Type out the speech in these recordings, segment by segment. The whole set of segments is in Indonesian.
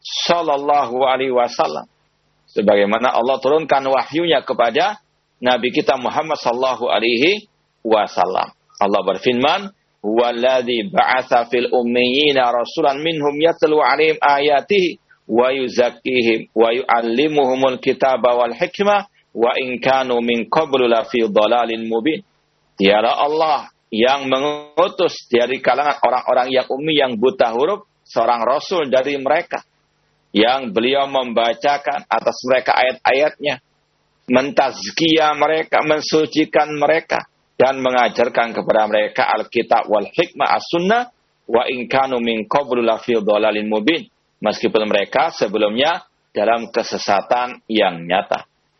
sallallahu alaihi wasallam. Sebagaimana Allah turunkan wahyunya kepada Nabi kita Muhammad sallallahu alaihi wasallam. Allah berfirman, "Huwallazi ba'atsa fil ummiyina rasulan minhum yatlu 'alaihim ayatihi wa yuzakkihim wa yu'allimuhumul kitaba wal hikmah wa in kanu min qablu lafi dhalalin mubin." Dialah Allah yang mengutus dari kalangan orang-orang yang ummi yang buta huruf seorang rasul dari mereka, yang beliau membacakan atas mereka ayat-ayatnya, mentazkiyah mereka, mensucikan mereka, dan mengajarkan kepada mereka Alkitab wal hikmah as-sunnah, wa in kanu min qablu lafi dhalalin mubin, meskipun mereka sebelumnya dalam kesesatan yang nyata.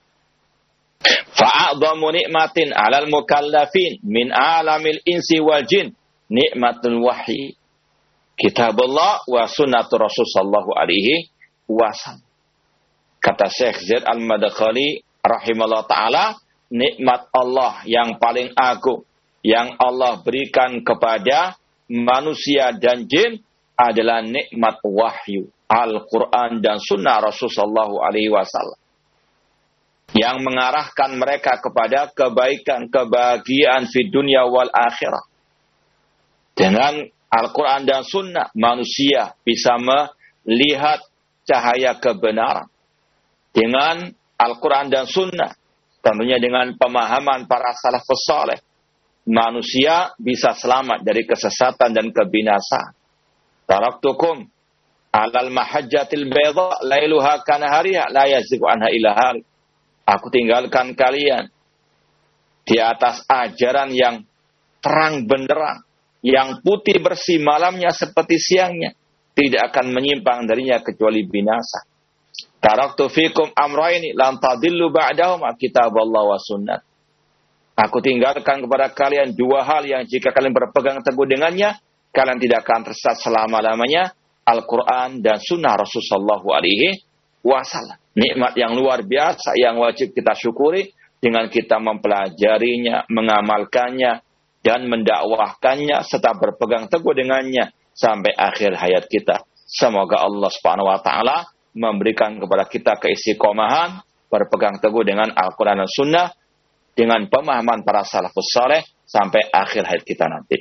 Fa'adhamu ni'matin 'alal mukallafin min alamil insi wal jin nikmatul wahyi kitabullah wa sunnatur rasul sallallahu alaihi wasallam. Kata Syekh Zaid Al-Madkhali rahimahullah ta'ala, nikmat Allah yang paling agung yang Allah berikan kepada manusia dan jin adalah nikmat wahyu Al-Quran dan sunnah Rasul sallallahu alaihi wasallam, yang mengarahkan mereka kepada kebaikan, kebahagiaan di dunia wal akhirah. Dengan Al-Quran dan sunnah, manusia bisa melihat cahaya kebenaran. Dengan Al-Quran dan sunnah, tentunya dengan pemahaman para salafus saleh, manusia bisa selamat dari kesesatan dan kebinasaan. Taraktukum alal mahajjatil bayda lailuha kanahariha la yazighu anha illa halik. Aku tinggalkan kalian di atas ajaran yang terang benderang, yang putih bersih malamnya seperti siangnya, tidak akan menyimpang darinya kecuali binasa. Taraktu fikum amraini lan tadillu ba'dahuma kitaballah wa sunnah. Aku tinggalkan kepada kalian dua hal yang jika kalian berpegang teguh dengannya, kalian tidak akan tersesat selama-lamanya, Al-Quran dan sunnah Rasulullah sallallahu alaihi wasallam. Nikmat yang luar biasa yang wajib kita syukuri dengan kita mempelajarinya, mengamalkannya, dan mendakwahkannya serta berpegang teguh dengannya sampai akhir hayat kita. Semoga Allah Subhanahu wa taala memberikan kepada kita keistiqomahan, berpegang teguh dengan Al-Quran dan Sunnah dengan pemahaman para salafus saleh sampai akhir hayat kita nanti.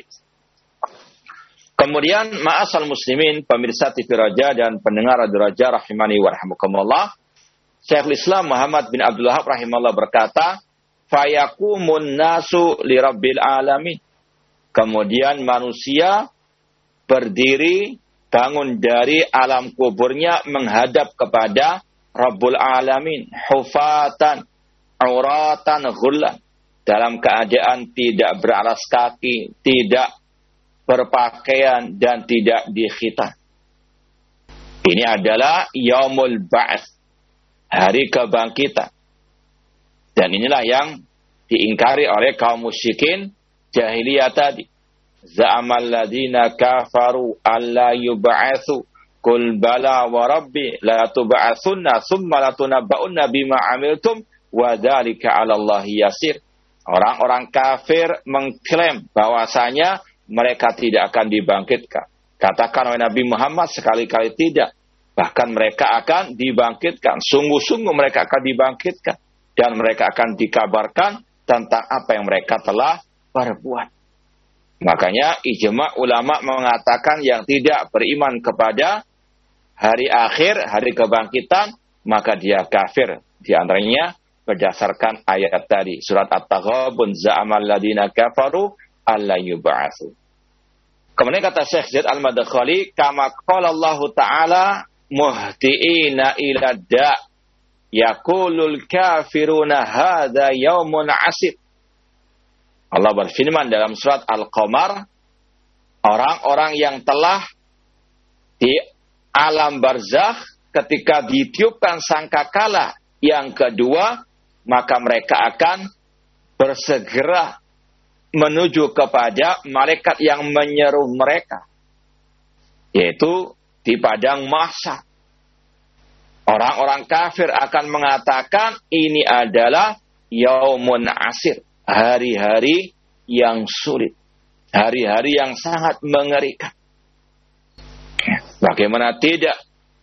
Kemudian ma'asal muslimin, pemirsa TV Raja dan pendengar Radio Raja rahimani wa rahimakumullah, Syekhul Islam Muhammad bin Abdul Wahab rahimahullah berkata, fayakumun nasu li rabbil alamin. Kemudian manusia berdiri, bangun dari alam kuburnya menghadap kepada Rabbul Alamin, hufatan, auratan, ghullan, dalam keadaan tidak beralas kaki, tidak berpakaian, dan tidak dikhitan. Ini adalah Yaumul Ba'ats, hari kebangkitan. Dan inilah yang diingkari oleh kaum musyrikin jahiliyah tadi. Za'amal ladzina kafaru alla yub'atsu qul bala wa rabbi la tub'atsunna tsumma la tunabba'unna bima 'amiltum wa dzalika 'ala Allahi yasir. Orang-orang kafir mengklaim bahwasanya mereka tidak akan dibangkitkan. Katakan oleh Nabi Muhammad sekali-kali tidak. Bahkan mereka akan dibangkitkan. Sungguh-sungguh mereka akan dibangkitkan. Dan mereka akan dikabarkan tentang apa yang mereka telah perbuat. Makanya ijma' ulama mengatakan yang tidak beriman kepada hari akhir, hari kebangkitan, maka dia kafir. Di antaranya berdasarkan ayat tadi. Surat At-Taghabun, za'amal ladina kafaru alla yub'atsu. Kemudian kata Syekh Zaid Al-Madkhali, kama qala Allah Ta'ala muhti'ina ila da' yaqulul kafiruna hadza yaumun 'asir. Allah berfirman dalam surat Al-Qamar, orang-orang yang telah di alam barzakh ketika ditiupkan sangkakala yang kedua, maka mereka akan bersegera menuju kepada malaikat yang menyeru mereka, yaitu di padang mahsyar. Orang-orang kafir akan mengatakan ini adalah yaumun asir, hari-hari yang sulit, hari-hari yang sangat mengerikan. Bagaimana tidak,